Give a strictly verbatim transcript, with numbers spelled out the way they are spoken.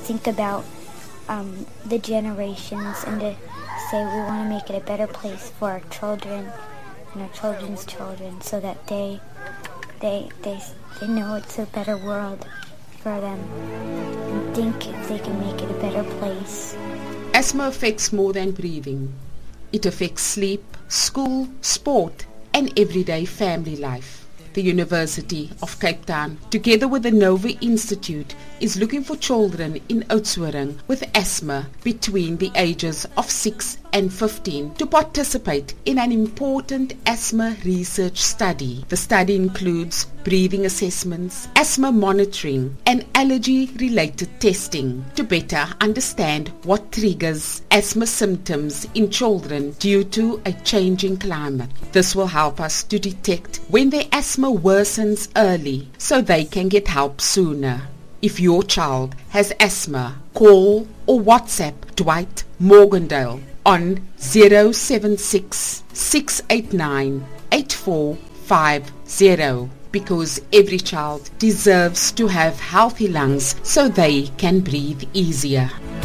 think about um, the generations and to say we want to make it a better place for our children and our children's children, so that they they they they know it's a better world for them and think if they can make it a better place. Asthma affects more than breathing. It affects sleep, school, sport, and everyday family life. The University of Cape Town, together with the Nova Institute, is looking for children in Oudtshoorn with asthma between the ages of six and fifteen to participate in an important asthma research study. The study includes breathing assessments, asthma monitoring, and allergy-related testing to better understand what triggers asthma symptoms in children due to a changing climate. This will help us to detect when their asthma worsens early so they can get help sooner. If your child has asthma, call or WhatsApp Dwight Morgendale on zero seven six, six eight nine, eight four five zero, because every child deserves to have healthy lungs so they can breathe easier.